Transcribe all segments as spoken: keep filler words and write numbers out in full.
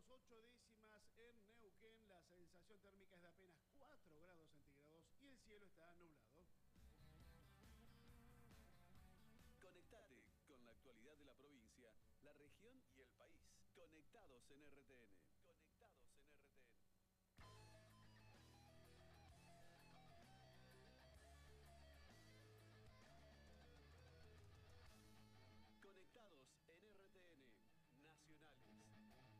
grados ocho décimas en Neuquén. La sensación térmica es de apenas cuatro grados centígrados y el cielo está nublado. Conectate con la actualidad de la provincia, la región y el país. Conectados en R T N. Conectados en R T N. Conectados en R T N Nacionales.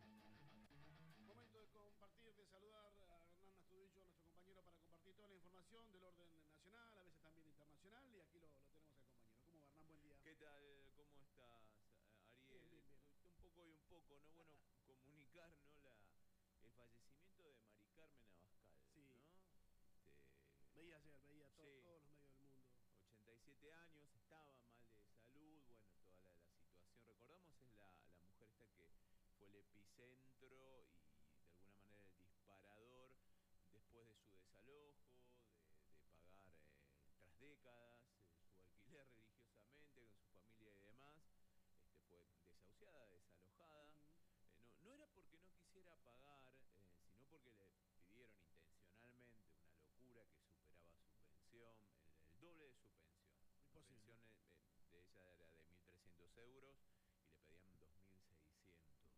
Momento de compartir, de saludar a Hernán Astudillo, nuestro compañero, para compartir toda la información del orden nacional, a veces también internacional, y aquí lo, lo tenemos al compañero. ¿Cómo va, Hernán? Buen día. ¿Qué tal? ¿Cómo estás, Ariel? Bien, bien, bien. Un poco y un poco, ¿no? Bueno, comunicar, ¿no? La, el fallecimiento de Mari Carmen Abascal, Sí. ¿no? Este, Veía ayer, veía to sí. todos los medios del mundo. ochenta y siete años, estaba mal de salud, bueno, toda la, la situación. Recordamos, es la, la mujer esta que fue el epicentro y de alguna manera el disparador después de su desalojo, de, de pagar eh, tras décadas eh, su alquiler religiosamente con su familia y demás. Este, fue desahuciada, desalojada. Uh-huh. eh, no, no era porque no quisiera pagar, eh, sino porque le pidieron intencionalmente una locura que superaba su pensión, el, el doble de su pensión. Imposible. La pensión eh, de ella era de mil trescientos euros y le pedían dos mil seiscientos.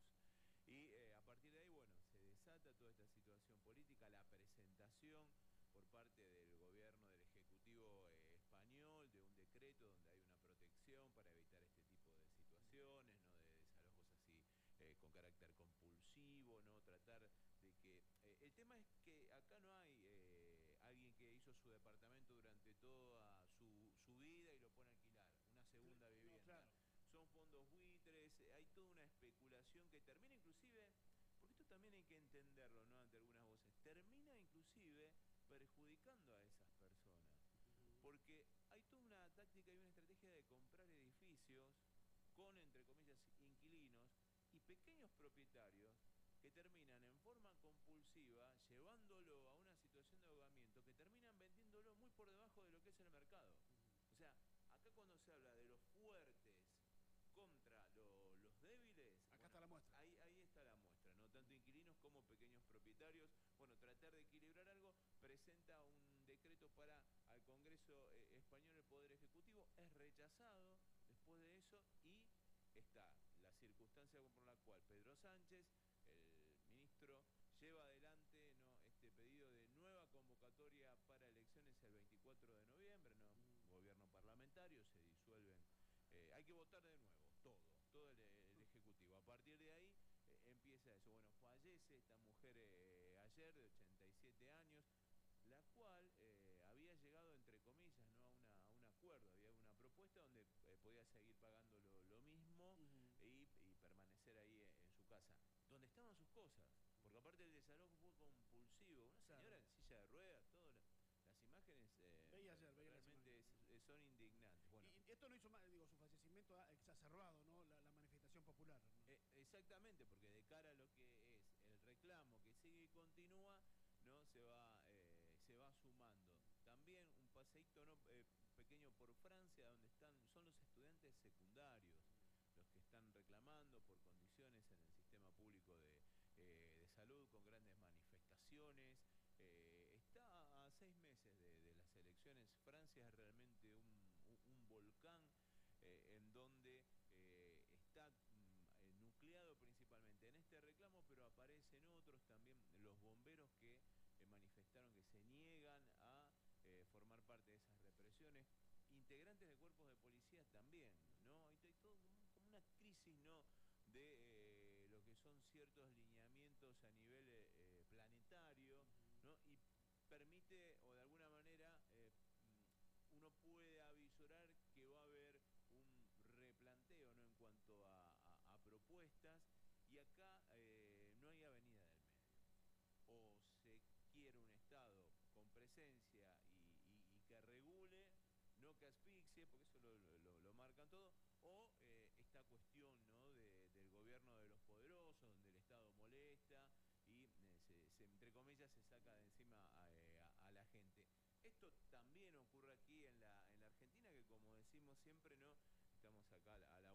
Y eh, a partir de ahí, bueno, se desata toda esta situación política, la presentación por parte del gobierno, del Ejecutivo eh, español, de un decreto donde hay una protección para evitar este tipo de situaciones, ¿no? De desalojos así eh, con carácter compulsivo, ¿no? Tratar de que... Eh, el tema es que acá no hay eh, alguien que hizo su departamento durante toda su, su vida y lo pone a alquilar, una segunda vivienda. No, claro. Son fondos buitres, hay toda una especulación que termina inclusive, porque esto también hay que entenderlo, ¿no? Ante algunas voces, termina inclusive perjudicando a esas personas, porque hay toda una táctica y una estrategia de comprar edificios con, entre comillas, inquilinos y pequeños propietarios que terminan en forma compulsiva llevándolo a una situación de ahogamiento, que terminan vendiéndolo muy por debajo de lo que es el mercado. O sea, acá cuando se habla de los fuertes contra lo, los débiles, acá bueno, está la muestra. Ahí, ahí está la muestra, ¿no? Tanto inquilinos como pequeños propietarios. Bueno, tratar de equilibrar algo, presenta un decreto para al Congreso eh, Español, el Poder Ejecutivo, es rechazado después de eso y está la circunstancia por la cual Pedro Sánchez, el ministro, lleva adelante, ¿no? este pedido de nueva convocatoria para elecciones el veinticuatro de noviembre, ¿no? Mm. Gobierno parlamentario, se disuelven. Eh, hay que votar de nuevo, todo, todo el, el Ejecutivo. A partir de ahí eh, empieza eso. Bueno, fallece esta mujer eh, ayer de ochenta y siete años, la cual eh, había llegado, entre comillas, ¿no? a, una, a un acuerdo, había una propuesta donde eh, podía seguir pagando lo, lo mismo uh-huh. y, y permanecer ahí en, en su casa, donde estaban sus cosas, porque aparte el desalojo fue compulsivo, una señora claro. en silla de ruedas, todo... Las imágenes eh, veía ayer, veía realmente es, es, son indignantes. Bueno, y esto no hizo más, digo, su fallecimiento ha exacerbado, ¿no? la, la manifestación popular, ¿no? Eh, exactamente, porque de cara a lo que es el reclamo que sigue y continúa, ¿no? se va eh, se va sumando. También un paseíto, ¿no? eh, pequeño por Francia, donde están son los estudiantes secundarios los que están reclamando por condiciones en el sistema público de, eh, de salud, con grandes manifestaciones. Eh, está a seis meses de, de las elecciones. Francia es realmente un, un, un volcán eh, en donde eh, está mm, nucleado principalmente en este reclamo, pero aparecen otros también, los bomberos que eh, manifestaron que se niegan a eh, formar parte de esas represiones. Integrantes de cuerpos de policía también, ¿no? Hay todo como una crisis, ¿no? de eh, lo que son ciertos lineamientos a nivel eh, planetario, ¿no? Y permite, o de alguna manera, eh, uno puede avisorar que va a haber un replanteo, ¿no? en cuanto a, a, a propuestas, y acá eh, no hay avenida del medio. O se quiere un Estado con presencia y, y, y que regule, no que asfixie, porque eso lo, lo, lo marcan todo, o eh, esta cuestión, ¿no? de, del gobierno de los poderosos, donde el Estado molesta y, eh, se, se, entre comillas, se saca de encima a, a, a la gente. Esto también ocurre aquí en la, en la Argentina, que como decimos siempre, ¿no? Estamos acá a la